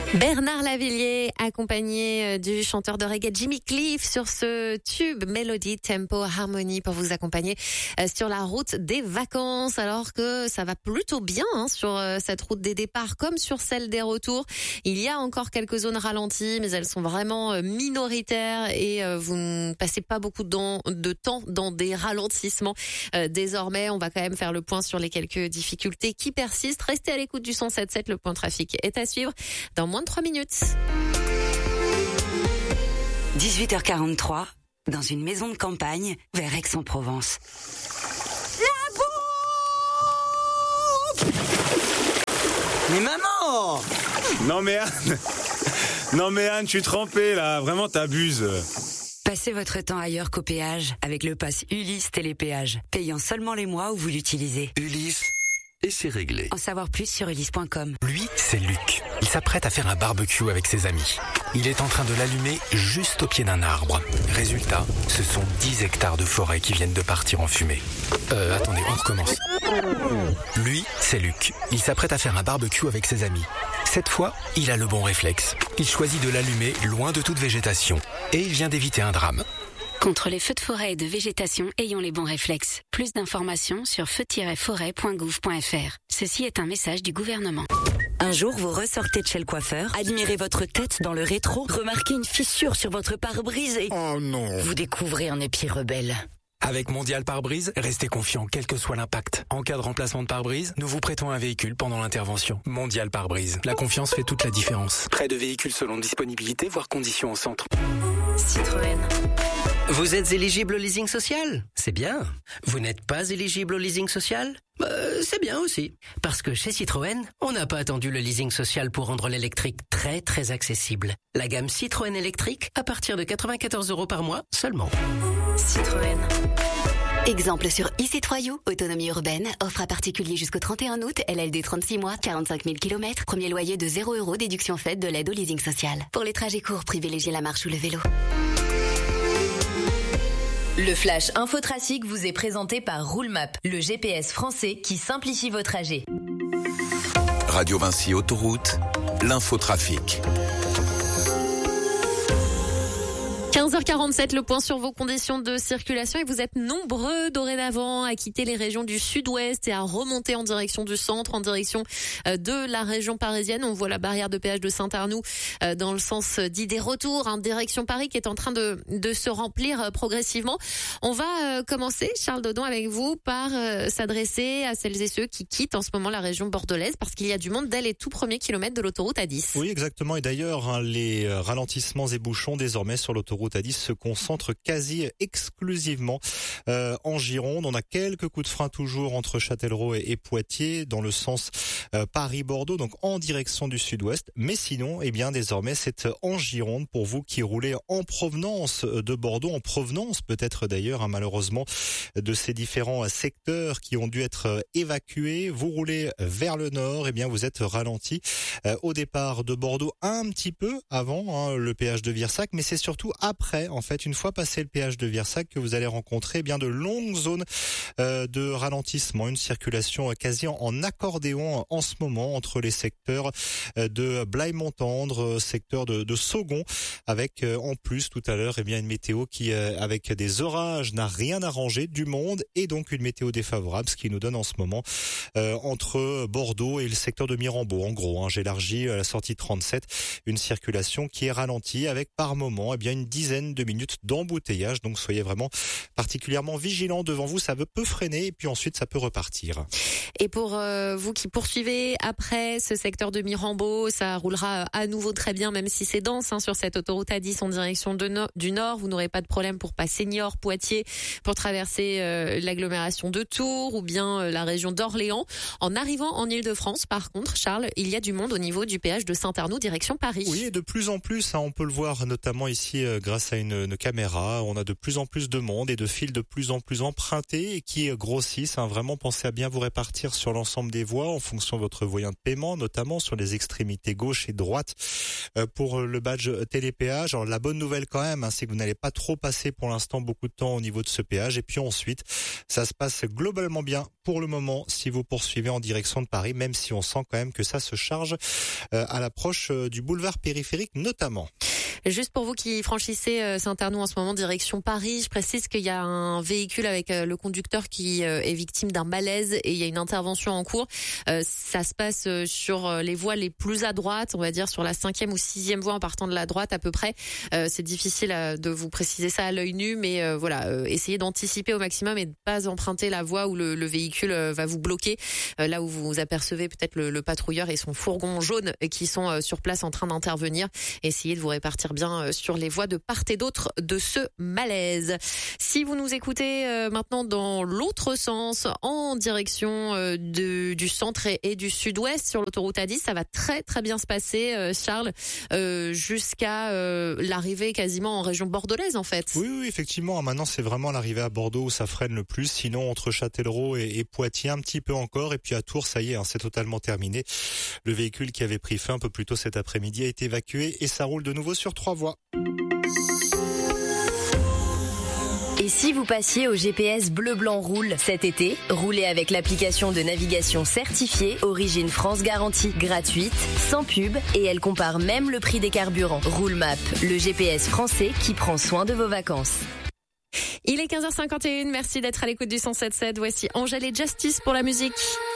Bernard Lavilliers, accompagné du chanteur de reggae Jimmy Cliff sur ce tube Mélodie, Tempo, Harmonie pour vous accompagner sur la route des vacances. Alors que ça va plutôt bien sur cette route des départs comme sur celle des retours. Il y a encore quelques zones ralenties, mais elles sont vraiment minoritaires et vous ne passez pas beaucoup de temps dans des ralentissements. Désormais, on va quand même faire le point sur les quelques difficultés qui persistent. Restez à l'écoute du 107.7, le point trafic est à suivre dans moins de 3 minutes. 18h43, dans une maison de campagne, vers Aix-en-Provence. La bouffe! Mais maman! Non mais Anne, je suis trempé là, vraiment t'abuses. Passez votre temps ailleurs qu'au péage avec le pass Ulysse Télépéage, payant seulement les mois où vous l'utilisez. Ulysse, et c'est réglé. En savoir plus sur ulysse.com. Lui, c'est Luc. Il s'apprête à faire un barbecue avec ses amis. Il est en train de l'allumer juste au pied d'un arbre. Résultat, ce sont 10 hectares de forêt qui viennent de partir en fumée. Attendez, on recommence. Lui, c'est Luc. Il s'apprête à faire un barbecue avec ses amis. Cette fois, il a le bon réflexe. Il choisit de l'allumer loin de toute végétation. Et il vient d'éviter un drame. Contre les feux de forêt et de végétation, ayons les bons réflexes. Plus d'informations sur feu-forêt.gouv.fr. Ceci est un message du gouvernement. Un jour, vous ressortez de chez le coiffeur, admirez votre tête dans le rétro, remarquez une fissure sur votre pare-brise et... Oh non! Vous découvrez un épi rebelle. Avec Mondial Pare-Brise, restez confiant quel que soit l'impact. En cas de remplacement de pare-brise, nous vous prêtons un véhicule pendant l'intervention. Mondial Pare-Brise. La confiance fait toute la différence. Prêt de véhicules selon disponibilité, voire conditions au centre. Citroën. Vous êtes éligible au leasing social? C'est bien. Vous n'êtes pas éligible au leasing social? C'est bien aussi. Parce que chez Citroën, on n'a pas attendu le leasing social pour rendre l'électrique très très accessible. La gamme Citroën électrique à partir de 94 € par mois seulement. Citroën. Exemple sur e-C3U, autonomie urbaine, offre à particulier jusqu'au 31 août, LLD 36 mois, 45 000 km, premier loyer de 0 €, déduction faite de l'aide au leasing social. Pour les trajets courts, privilégiez la marche ou le vélo. Le Flash Infotrafic vous est présenté par Roulemap, le GPS français qui simplifie vos trajets. Radio Vinci Autoroute, l'infotrafic. 15h47, le point sur vos conditions de circulation et vous êtes nombreux dorénavant à quitter les régions du sud-ouest et à remonter en direction du centre, en direction de la région parisienne. On voit la barrière de péage de Saint-Arnoux dans le sens dit des retours, en direction Paris qui est en train de se remplir progressivement. On va commencer, Charles Dodon, avec vous par s'adresser à celles et ceux qui quittent en ce moment la région bordelaise parce qu'il y a du monde dès les tout premiers kilomètres de l'autoroute A10. Oui, exactement. Et d'ailleurs, les ralentissements et bouchons désormais sur l'autoroute A10 se concentre quasi exclusivement en Gironde. On a quelques coups de frein toujours entre Châtellerault et Poitiers dans le sens Paris-Bordeaux, donc en direction du sud-ouest. Mais sinon, désormais, c'est en Gironde pour vous qui roulez en provenance de Bordeaux, en provenance peut-être d'ailleurs, malheureusement, de ces différents secteurs qui ont dû être évacués. Vous roulez vers le nord, vous êtes ralenti au départ de Bordeaux un petit peu avant le péage de Virsac, mais c'est surtout après, en fait, une fois passé le péage de Virsac, que vous allez rencontrer de longues zones de ralentissement, une circulation quasi en accordéon en ce moment entre les secteurs de Blaye-Montendre, secteur de Saugon, avec en plus tout à l'heure une météo qui, avec des orages, n'a rien arrangé, du monde et donc une météo défavorable, ce qui nous donne en ce moment entre Bordeaux et le secteur de Mirambeau. En gros, j'élargis la sortie 37, une circulation qui est ralentie avec par moment une dizaine de minutes d'embouteillage. Donc soyez vraiment particulièrement vigilants devant vous. Ça peut freiner et puis ensuite ça peut repartir. Et pour vous qui poursuivez après ce secteur de Mirambeau, ça roulera à nouveau très bien, même si c'est dense sur cette autoroute A10 en direction du nord. Vous n'aurez pas de problème pour passer Niort, Poitiers, pour traverser l'agglomération de Tours ou bien la région d'Orléans. En arrivant en Île-de-France, par contre, Charles, il y a du monde au niveau du péage de Saint-Arnoux, direction Paris. Oui, et de plus en plus, on peut le voir notamment ici grâce grâce à une caméra. On a de plus en plus de monde et de fils de plus en plus empruntés et qui grossissent. Vraiment, pensez à bien vous répartir sur l'ensemble des voies en fonction de votre moyen de paiement, notamment sur les extrémités gauche et droite pour le badge télépéage. Alors, la bonne nouvelle quand même, c'est que vous n'allez pas trop passer pour l'instant beaucoup de temps au niveau de ce péage. Et puis ensuite, ça se passe globalement bien pour le moment si vous poursuivez en direction de Paris, même si on sent quand même que ça se charge à l'approche du boulevard périphérique notamment. Juste pour vous qui franchissez Saint-Arnoux en ce moment direction Paris, je précise qu'il y a un véhicule avec le conducteur qui est victime d'un malaise et il y a une intervention en cours. Ça se passe sur les voies les plus à droite, on va dire sur la 5e ou 6e voie en partant de la droite à peu près. C'est difficile de vous préciser ça à l'œil nu, mais voilà, essayez d'anticiper au maximum et de pas emprunter la voie où le véhicule va vous bloquer. Là où vous apercevez peut-être le patrouilleur et son fourgon jaune qui sont sur place en train d'intervenir. Essayez de vous répartir bien sur les voies de part et d'autre de ce malaise. Si vous nous écoutez maintenant dans l'autre sens, en direction du centre et du sud-ouest sur l'autoroute A10, ça va très très bien se passer, Charles, jusqu'à l'arrivée quasiment en région bordelaise en fait. Oui, effectivement. Maintenant, c'est vraiment l'arrivée à Bordeaux où ça freine le plus. Sinon, entre Châtellerault et Poitiers, un petit peu encore. Et puis à Tours, ça y est, c'est totalement terminé. Le véhicule qui avait pris feu un peu plus tôt cet après-midi a été évacué et ça roule de nouveau sur 3 voies. Et si vous passiez au GPS Bleu Blanc Roule cet été, roulez avec l'application de navigation certifiée Origine France Garantie, gratuite, sans pub, et elle compare même le prix des carburants. Roule Map, le GPS français qui prend soin de vos vacances. Il est 15h51, merci d'être à l'écoute du 107.7. Voici Angèle et Justice pour la musique.